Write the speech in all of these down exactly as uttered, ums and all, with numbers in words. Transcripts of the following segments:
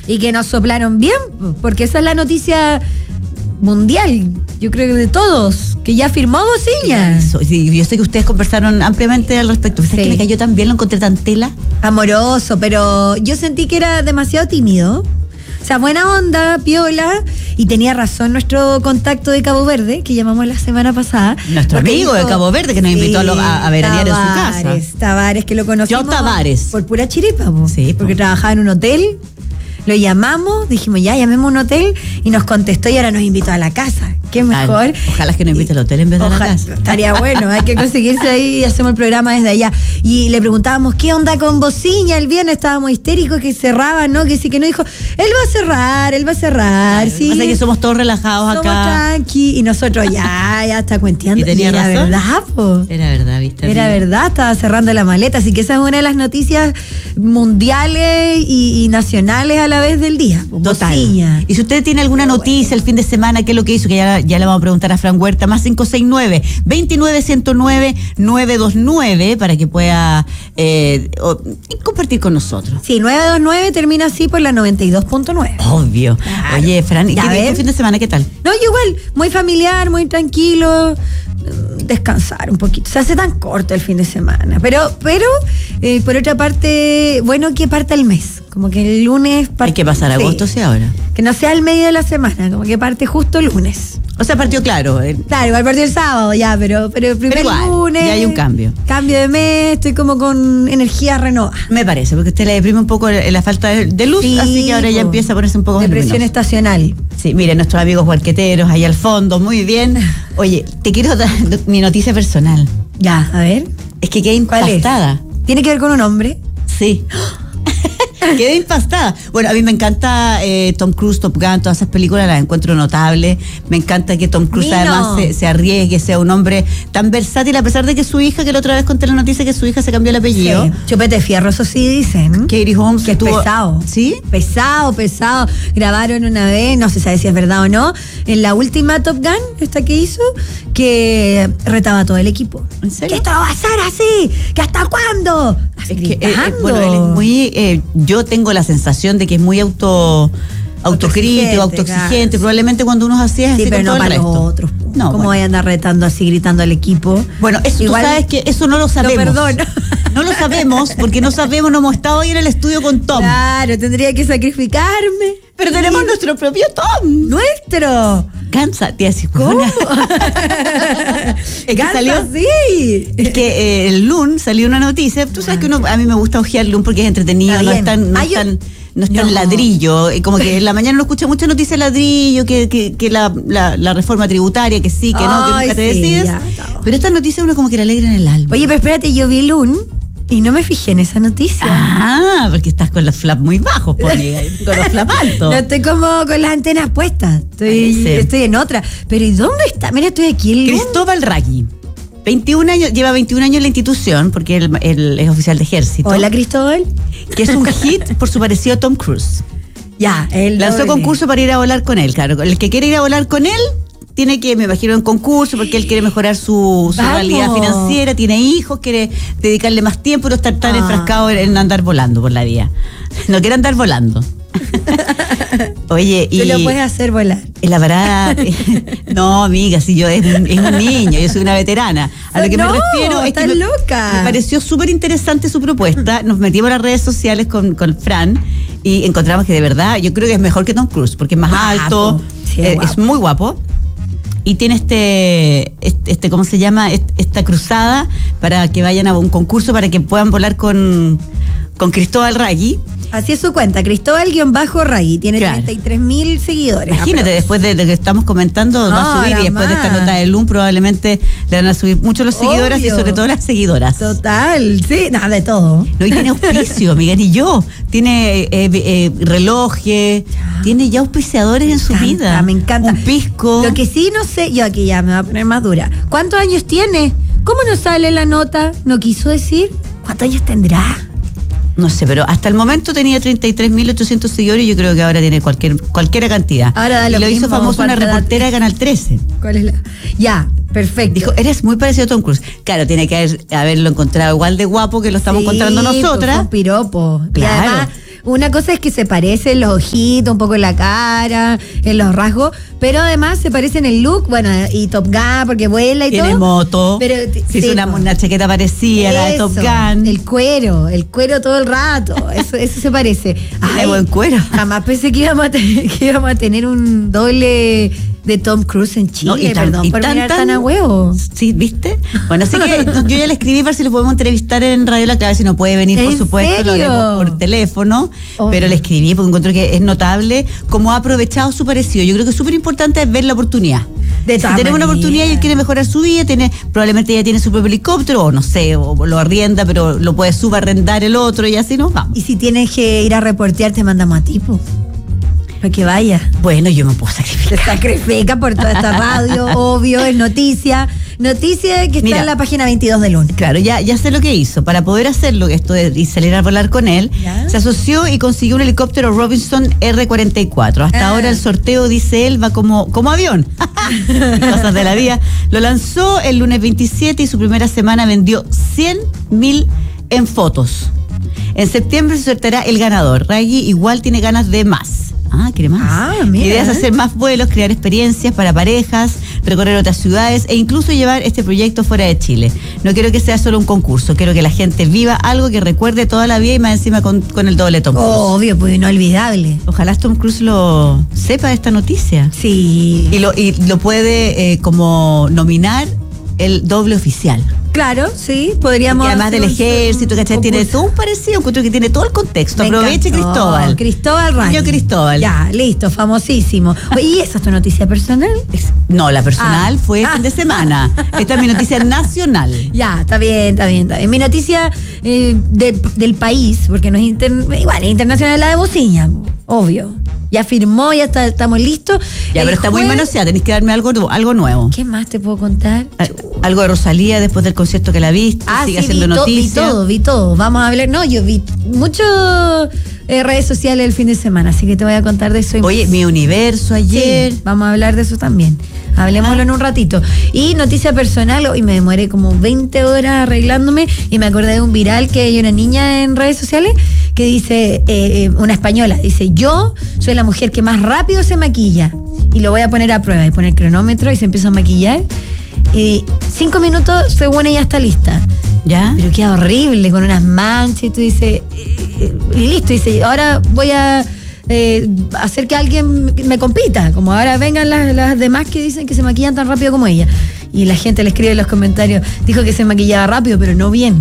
Y que nos soplaron bien, porque esa es la noticia mundial, yo creo que de todos, que ya firmó Bociña. Sí, yo sé que ustedes conversaron ampliamente al respecto. ¿Sabes Sí. que me cayó tan bien? Lo encontré tan tela. Amoroso, pero yo sentí que era demasiado tímido. O sea, buena onda, piola, y tenía razón nuestro contacto de Cabo Verde, que llamamos la semana pasada. Nuestro porque amigo dijo, de Cabo Verde, que nos invitó a, lo- a, a veranear en su casa. Tavares, Tavares, que lo conocimos. Yo Tavares. Por pura chiripa, po. Sí, po. Porque trabajaba en un hotel. Lo llamamos, dijimos ya, llamemos a un hotel, y nos contestó y ahora nos invitó a la casa. Qué mejor. Ay, ojalá que nos invite al hotel en vez de a la Ojalá, casa. estaría bueno, hay que conseguirse ahí y hacemos el programa desde allá. Y le preguntábamos, ¿qué onda con Bociña? El viernes estábamos histéricos, que cerraba, ¿no? Que sí, que no dijo, él va a cerrar, él va a cerrar, sí. Pasa que somos todos relajados Somos acá. tranqui, y nosotros ya, ya está cuenteando. ¿Y tenía era razón? verdad, po. Era verdad, ¿viste? Era amiga? verdad, estaba cerrando la maleta, así que esa es una de las noticias mundiales y, y nacionales a la vez del día. Total. Bociña. Y si usted tiene alguna noticia el fin de semana, ¿qué es lo que hizo? Que ya, ya le vamos a preguntar a Fran Huerta, más cinco seis nueve, veintinueve, ciento nueve, nueve dos nueve, para que pueda eh, o- compartir con nosotros. Sí, nueve dos nueve termina así por la noventa y dos punto nueve. Obvio. Claro. Oye, Fran, ¿y Ya qué ves. tu fin de semana? ¿Qué tal? No, yo igual, muy familiar, muy tranquilo, mm, descansar un poquito. Se hace tan corto el fin de semana. Pero, pero eh, por otra parte, bueno que parta el mes. Como que el lunes parte. Hay que pasar sí. agosto, sí, ahora. Que no sea el medio de la semana, como que parte justo el lunes. O sea, partió claro. eh, Claro, igual partió el sábado ya, pero, pero el primer Pero igual, lunes. ya hay un cambio. Cambio de mes, estoy como con energía renovada. Me parece, porque usted le deprime un poco la falta de, de luz, Sí, así que ahora ya po. empieza a ponerse un poco más Depresión luminoso. estacional. Sí, miren, nuestros amigos huarqueteros ahí al fondo, muy bien. Oye, te quiero dar mi noticia personal. Ya, a ver. Es que quedé ¿Cuál es? impactada. ¿Tiene que ver con un hombre? Sí. Quedé impactada. Bueno, a mí me encanta eh, Tom Cruise, Top Gun, todas esas películas las encuentro notables. Me encanta que Tom Cruise Mino. además se, se arriesgue, sea un hombre tan versátil, a pesar de que su hija, que la otra vez conté la noticia que su hija se cambió el apellido. Sí. Chupete de fierro, eso sí dicen. Katie Holmes Que es estuvo- pesado. ¿Sí? Pesado, pesado. Grabaron una vez, no se sabe si es verdad o no, en la última Top Gun, esta que hizo, que retaba a todo el equipo. ¿En serio? Que esto no va a ser así, que hasta cuándo. Es que, eh, eh, Gritando. bueno, él es muy, eh, yo tengo la sensación de que es muy auto autocrítico, Autoexigente, autoexigente. claro. Probablemente cuando uno es así es Sí, así pero con no todo el para los resto. otros. No, ¿Cómo bueno. voy a andar retando así, gritando al equipo? Bueno, eso, Igual- tú sabes que eso no lo sabemos. perdono. No lo sabemos porque no sabemos, no hemos estado hoy en el estudio con Tom. Claro, tendría que sacrificarme. Pero tenemos nuestro propio Tom. ¡Nuestro! Cansa, tía, si ¿Cómo? Es que Ganta, salió. sí. Es que eh, el Loon salió una noticia. Tú sabes que uno, a mí me gusta ojear Loon porque es entretenido, Está no es bien. tan, no Ah, es yo- tan, no es tan No. ladrillo. eh, Como que en la mañana uno escucha muchas noticias de ladrillo, que, que, que la, la, la reforma tributaria, que sí, que no, que Ay, nunca te sí, decides. ya, no. Pero estas noticias uno como que le alegra en el alma. Oye, pero espérate, yo vi Loon y no me fijé en esa noticia. Ah, porque estás con los flaps muy bajos, por amiga, con los flaps altos. No estoy como con las antenas puestas. Estoy, Parece. estoy en otra. Pero ¿y dónde está? Mira, estoy aquí en Loon. Cristóbal Raggi. veintiún años, lleva veintiún años en la institución, porque él, él es oficial de ejército. Hola, Cristóbal. Que es un hit por su parecido a Tom Cruise. Ya, él Lanzó doble. concurso para ir a volar con él, claro. El que quiere ir a volar con él tiene que, me imagino, un concurso porque él quiere mejorar su, su Vamos. realidad financiera, tiene hijos, quiere dedicarle más tiempo, no estar tan Ah. enfrascado en, en andar volando por la vida. No quiere andar volando. Oye, y Tú lo puedes hacer volar. en la parada, no, amiga, si yo es un, es un niño, yo soy una veterana. A lo que No, me refiero es que estás me, loca. me pareció súper interesante su propuesta. Nos metimos a las redes sociales con, con Fran y encontramos que de verdad yo creo que es mejor que Tom Cruise, porque es más Guapo. alto, Sí, eh, guapo. es muy guapo. Y tiene este, este, este, ¿cómo se llama? Est- Esta cruzada para que vayan a un concurso para que puedan volar con, con Cristóbal Raggi. Así es su cuenta, Cristóbal-Raggi. Tiene Claro. treinta y tres mil seguidores. Imagínate, después de, de que estamos comentando, va a No, subir, y ahora después de esta más. nota de Loon probablemente le van a subir mucho los seguidores y Obvio. sobre todo las seguidoras. Total, sí, nada de todo. No, y tiene auspicio, Miguel, y yo. Tiene eh, eh, relojes, tiene ya auspiciadores en su Me encanta, vida. Me encanta. Un pisco. Lo que sí no sé, yo aquí ya me voy a poner más dura. ¿Cuántos años tiene? ¿Cómo no sale la nota? ¿No quiso decir? ¿Cuántos años tendrá? No sé, pero hasta el momento tenía treinta y tres mil ochocientos seguidores y yo creo que ahora tiene cualquier cualquier cantidad. Ahora da y lo lo hizo mismo famoso una cuánta edad reportera de Canal trece. ¿Cuál es la? Ya, perfecto. Dijo, eres muy parecido a Tom Cruise. Claro, tiene que haber- haberlo encontrado igual de guapo que lo estamos Sí, encontrando pues, nosotras. fue un piropo. Claro. Y además, una cosa es que se parece en los ojitos, un poco en la cara, en los rasgos, pero además se parece en el look, bueno, y Top Gun, porque vuela y Tiene todo. moto. Pero se hizo sí, una, po. una chaqueta parecida a la de Top Eso, Gun. El cuero, el cuero todo el rato. Eso, eso se parece. Tiene buen cuero. Jamás pensé que íbamos a tener, que íbamos a tener un doble de Tom Cruise en Chile. No, y tan- Perdón y por tan, mirar tan- tan a huevo. Sí, ¿viste? Bueno, así que yo ya le escribí para ver si lo podemos entrevistar en Radio La Clave, si no puede venir, por ¿En supuesto, lo serio? haremos por teléfono, Oh. pero le escribí porque encuentro que es notable cómo ha aprovechado su parecido. Yo creo que es súper importante ver la oportunidad. De si todas tenemos una maneras. oportunidad y él quiere mejorar su vida, tiene, probablemente ella tiene su propio helicóptero, o no sé, o lo arrienda, pero lo puede subarrendar el otro y así nos vamos. Y si tienes que ir a reportear, te mandamos a tipo. Para que vaya. Bueno, yo me puedo sacrificar. Se sacrifica por toda esta radio, obvio, es noticia. Noticia que está Mira. en la página veintidós de lunes. Claro, ya, ya sé lo que hizo. Para poder hacerlo, esto de, y salir a volar con él, ¿Ya? se asoció y consiguió un helicóptero Robinson R cuarenta y cuatro. Hasta Ah. ahora el sorteo, dice él, va como, como avión. Cosas de la vida. Lo lanzó el lunes veintisiete y su primera semana vendió cien mil en fotos. En septiembre se sorteará el ganador. Raggy igual tiene ganas de más. Ah, quiere más. Ah, mira. La idea es hacer más vuelos, crear experiencias para parejas, recorrer otras ciudades e incluso llevar este proyecto fuera de Chile. No quiero que sea solo un concurso, quiero que la gente viva algo que recuerde toda la vida y más encima con, con el doble Tom Cruise. Obvio, pues inolvidable. Ojalá Tom Cruise lo sepa esta noticia. Sí. Y lo, y lo puede eh, como nominar el doble oficial. Claro, sí, podríamos. Que además hacer del un- ejército, ¿cachai? un Tiene concurso. todo un parecido, encuentro que tiene todo el contexto. Me Aproveche, encantó. Cristóbal. Cristóbal Raggi. Yo, Cristóbal. Ya, listo, famosísimo. Oye, ¿y esa es tu noticia personal? Es- No, la personal Ah. fue fin de semana. Esta es mi noticia nacional. Ya, está bien, está bien, está bien. Mi noticia eh, de- del país, porque no es inter- igual, es internacional, la de Bociña, obvio. Ya firmó, ya está, estamos listos. Ya, El pero está muy jueves- manoseada, tenés que darme algo, nu- algo nuevo. ¿Qué más te puedo contar? Al- Algo de Rosalía después del concierto que la viste, Ah, sigue sí, haciendo vi, to- vi noticias. todo, vi todo. Vamos a hablar. No, yo vi muchas redes sociales el fin de semana, así que te voy a contar de eso. y Oye, más. mi universo ayer. Sí, vamos a hablar de eso también. Hablemoslo en un ratito. Y noticia personal, hoy me demoré como veinte horas arreglándome y me acordé de un viral que hay una niña en redes sociales que dice, eh, eh, una española, dice, yo soy la mujer que más rápido se maquilla y lo voy a poner a prueba y pone el cronómetro y se empieza a maquillar. Y cinco minutos, según ella está lista. ¿Ya? Pero queda horrible, con unas manchas y tú dices, eh, y listo, dice, ahora voy a eh, hacer que alguien me compita, como ahora vengan las, las demás que dicen que se maquillan tan rápido como ella. Y la gente le escribe en los comentarios, dijo que se maquillaba rápido, pero no bien.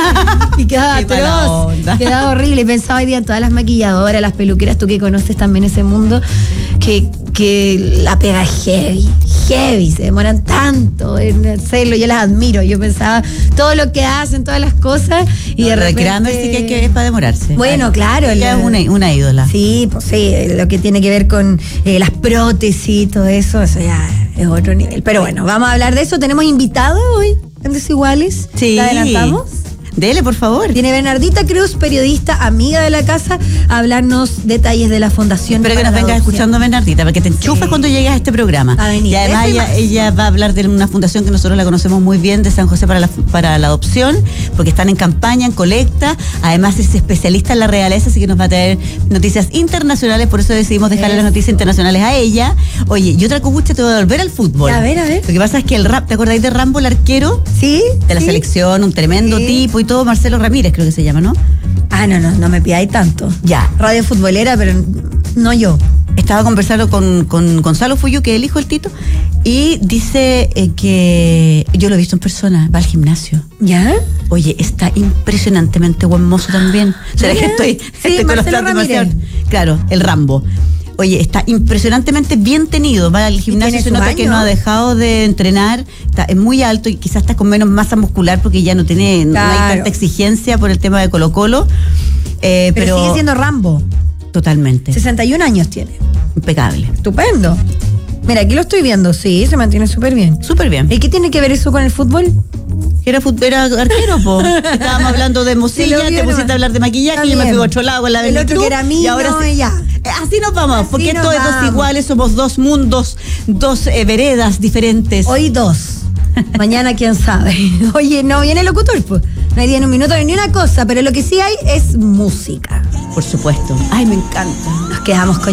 Y quedaba Qué mala atroz, onda. quedaba horrible. Y pensaba hoy día en todas las maquilladoras, las peluqueras, tú que conoces también ese mundo, que, que la pega heavy, heavy, se demoran tanto en hacerlo, yo las admiro. Yo pensaba todo lo que hacen, todas las cosas, y de Lo de repente... Kramer sí que, hay que es para demorarse. Bueno, claro, Ella la- es una, una ídola. Sí, pues sí, lo que tiene que ver con eh, las prótesis y todo eso, eso ya es otro nivel. Pero bueno, vamos a hablar de eso. Tenemos invitada hoy en Desiguales. Sí. ¿La adelantamos? Dele, por favor. Tiene Bernardita Cruz, periodista, amiga de la casa, a hablarnos detalles de la fundación. Espero que para nos la vengas adopción. escuchando, Bernardita, para que te enchufes Sí. cuando llegues a este programa. A venir. Y además Eso y ella, más. ella va a hablar de una fundación que nosotros la conocemos muy bien, de San José para la, para la adopción, porque están en campaña, en colecta. Además es especialista en la realeza, así que nos va a traer noticias internacionales, por eso decidimos dejarle Eso. las noticias internacionales a ella. Oye, y otra copucha, te voy a volver al fútbol. A ver, a ver. Lo que pasa es que el rap, ¿te acordáis de Rambo, el arquero? ¿Sí? De la ¿Sí? selección, un tremendo Sí. tipo y todo, Marcelo Ramírez creo que se llama, ¿no? Ah, no, no, no me pidáis tanto. Ya. Radio futbolera, pero no yo. Estaba conversando con, con Gonzalo Fuyu, que es el hijo del Tito, y dice eh, que yo lo he visto en persona, va al gimnasio. ¿Ya? Oye, está impresionantemente buen mozo también. ¿Será que Mira. estoy, Sí, estoy con los Marcelo platos demasiado- Ramírez. Claro, el Rambo. Oye, está impresionantemente bien tenido. Va al gimnasio, tiene se su nota que baño. no ha dejado de entrenar. Está, es muy alto y quizás está con menos masa muscular porque ya no tiene, no hay Claro. tanta exigencia por el tema de Colo Colo. Eh, Pero, pero sigue siendo Rambo. totalmente sesenta y un años tiene. impecable. Estupendo. Mira, aquí lo estoy viendo, sí, se mantiene súper bien. Súper bien. ¿Y qué tiene que ver eso con el fútbol? Era, fut- era arquero, po. Estábamos hablando de Sí, mocilla, lo te vieron. pusiste a hablar de maquillaje, Está yo me bien. fui a otro lado con la El otro Benetú, que era mío, y ahora sí. y ya. Eh, Así nos vamos, Así porque nos esto es dos vamos. iguales, somos dos mundos, dos eh, veredas diferentes. Hoy dos. Mañana quién sabe. Oye, no viene el locutor, pues. No hay día en un minuto ni una cosa, pero lo que sí hay es música. Por supuesto. Ay, me encanta. Nos quedamos con